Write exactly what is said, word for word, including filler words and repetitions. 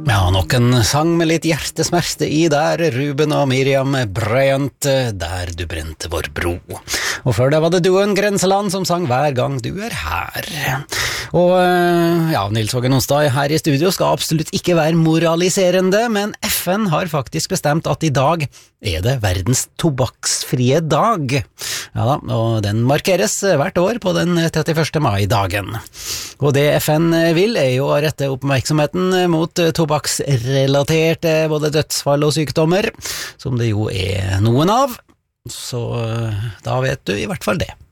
Ja, nok en sang med litt hjertesmerte i der, Ruben og Miriam Bryant, Der du brente vår bro. Og før det var det Doen Grenseland som sang Hver gang du er her. Og ja, Nils Hågen Onsdag her i studio skal absolutt ikke være moraliserende, men F N har faktisk bestemt at i dag er det verdens tobakksfrie dag. Ja da, og den markeres hvert år på den trettiførste mai-dagen. Og det F N vil er jo å rette oppmerksomheten mot tobakksrelaterte både dødsfall og sykdommer, som det jo er noen av. Så da vet du i hvert fall det.